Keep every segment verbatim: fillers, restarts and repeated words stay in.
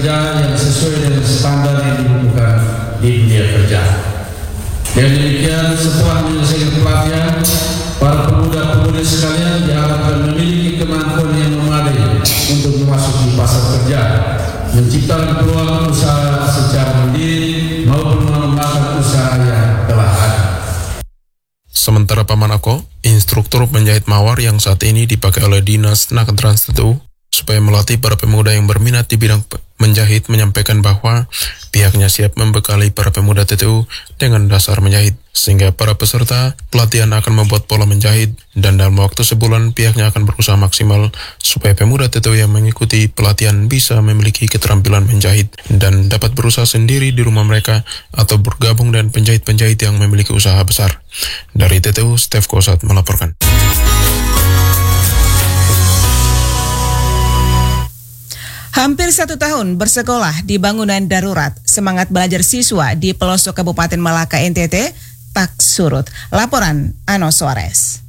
kerja yang sesuai dengan standar yang dibutuhkan di dunia kerja. Dengan demikian, setelah menyelesaikan pelatihan, para pemuda-pemudi sekalian diharapkan memiliki kemampuan yang memadai untuk memasuki pasar kerja, menciptakan peluang usaha secara mandiri maupun mengembangkan usaha yang telah ada. Sementara Paman Ako, instruktur penjahit mawar yang saat ini dipakai oleh Dinas Tenaga Trans T T U supaya melatih para pemuda yang berminat di bidang menjahit, menyampaikan bahwa pihaknya siap membekali para pemuda T T U dengan dasar menjahit, sehingga para peserta pelatihan akan membuat pola menjahit, dan dalam waktu sebulan pihaknya akan berusaha maksimal supaya pemuda T T U yang mengikuti pelatihan bisa memiliki keterampilan menjahit dan dapat berusaha sendiri di rumah mereka atau bergabung dengan penjahit-penjahit yang memiliki usaha besar. Dari T T U, Stef Kosat melaporkan. Hampir satu tahun bersekolah di bangunan darurat, semangat belajar siswa di pelosok Kabupaten Malaka N T T tak surut. Laporan Ano Suarez.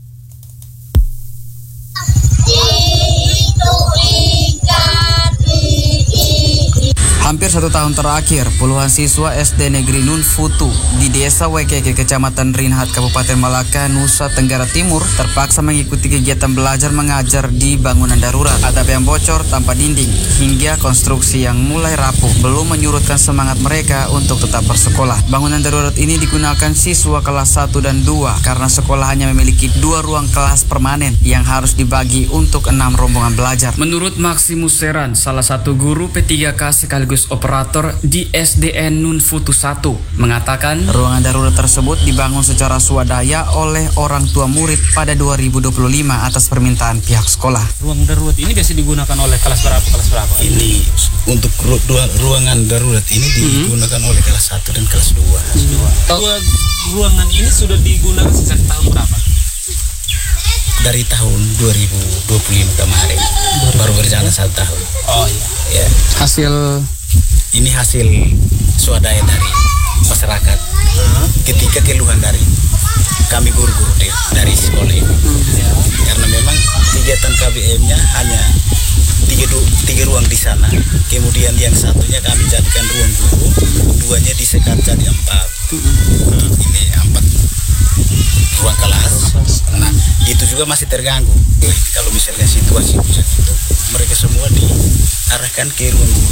Hampir satu tahun terakhir, puluhan siswa S D Negeri Nun Futu di Desa Wekeke, Kecamatan Rinhat, Kabupaten Malaka, Nusa Tenggara Timur terpaksa mengikuti kegiatan belajar mengajar di bangunan darurat. Atap yang bocor tanpa dinding hingga konstruksi yang mulai rapuh belum menyurutkan semangat mereka untuk tetap bersekolah. Bangunan darurat ini digunakan siswa kelas satu dan dua karena sekolah hanya memiliki dua ruang kelas permanen yang harus dibagi untuk enam rombongan belajar. Menurut Maximus Seran, salah satu guru P tiga K sekaligus operator di S D N Nun Futu satu, mengatakan ruangan darurat tersebut dibangun secara swadaya oleh orang tua murid pada dua ribu dua puluh lima atas permintaan pihak sekolah. Ruang darurat ini biasa digunakan oleh kelas berapa? Kelas berapa? Ini untuk ru- ru- ruangan darurat ini digunakan mm-hmm. oleh kelas satu dan kelas dua. Mm-hmm. Dua ruangan ini sudah digunakan sejak tahun berapa? Dari tahun dua ribu dua puluh lima kemarin, baru berjalan satu tahun. Oh iya. Ya. Hasil ini hasil swadaya dari masyarakat hmm. ketika keluhan dari kami guru-guru dari sekolah ini. Hmm. Karena memang kegiatan K B M-nya hanya tiga, tiga ruang di sana, kemudian yang satunya kami jadikan ruang guru, duanya disekat jadi empat. Hmm. Untuk ini empat ruang kelas. Nah, itu juga masih terganggu. Kalau misalnya situasi hujan itu, mereka semua diarahkan ke ruang guru.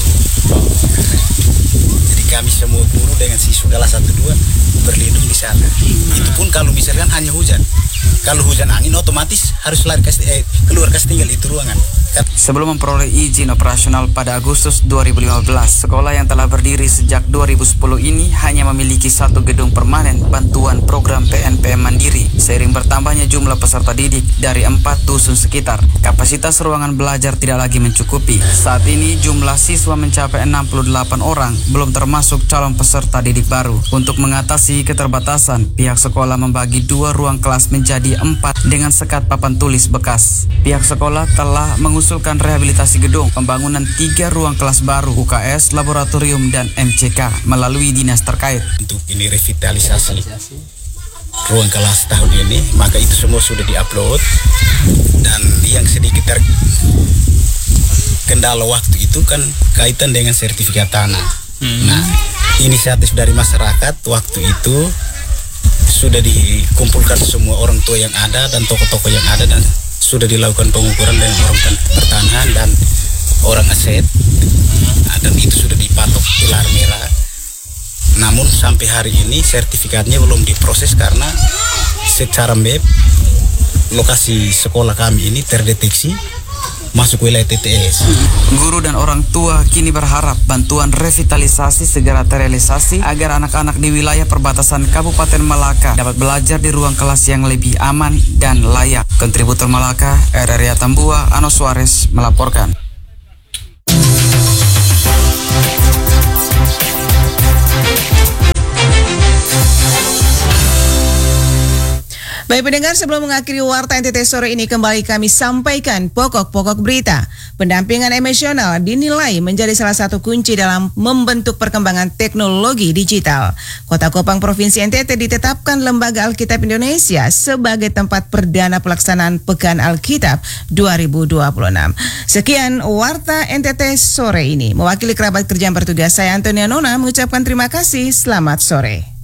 Jadi kami semua guru dengan siswa kelas satu dua berlindung di sana. Itu pun kalau misalkan hanya hujan. Kalau hujan angin otomatis harus lari ke, eh, keluar ke tinggal itu ruangan. Sebelum memperoleh izin operasional pada Agustus dua ribu lima belas, sekolah yang telah berdiri sejak dua ribu sepuluh ini hanya memiliki satu gedung permanen bantuan program P N P M Mandiri. Seiring bertambahnya jumlah peserta didik dari empat dusun sekitar, kapasitas ruangan belajar tidak lagi mencukupi. Saat ini jumlah siswa mencapai enam puluh delapan orang, belum termasuk calon peserta didik baru. Untuk mengatasi keterbatasan, pihak sekolah membagi dua ruang kelas menjadi empat dengan sekat papan tulis bekas. Pihak sekolah telah mengusulkan rehabilitasi gedung, pembangunan tiga ruang kelas baru, U K S, laboratorium, dan M C K melalui dinas terkait. Untuk ini revitalisasi ruang kelas tahun ini, maka itu semua sudah diupload, dan yang sedikit terkendala waktu itu kan kaitan dengan sertifikat tanah. Hmm. Nah, inisiatif dari masyarakat waktu itu sudah dikumpulkan semua orang tua yang ada dan tokoh-tokoh yang ada, dan sudah dilakukan pengukuran dengan orang pertanahan dan orang aset. Nah, dan itu sudah dipatok pilar merah. Namun sampai hari ini sertifikatnya belum diproses karena secara map lokasi sekolah kami ini terdeteksi masuk wilayah T T S. Guru dan orang tua kini berharap bantuan revitalisasi segera terrealisasi agar anak-anak di wilayah perbatasan Kabupaten Malaka dapat belajar di ruang kelas yang lebih aman dan layak. Kontributor Malaka, R R I Tambua, Ano Suarez melaporkan. Baik pendengar, sebelum mengakhiri Warta N T T sore ini, kembali kami sampaikan pokok-pokok berita. Pendampingan emosional dinilai menjadi salah satu kunci dalam membentuk perkembangan teknologi digital. Kota Kupang Provinsi N T T ditetapkan Lembaga Alkitab Indonesia sebagai tempat perdana pelaksanaan Pekan Alkitab dua ribu dua puluh enam. Sekian Warta N T T sore ini. Mewakili kerabat kerja yang bertugas, saya Antonia Nona mengucapkan terima kasih. Selamat sore.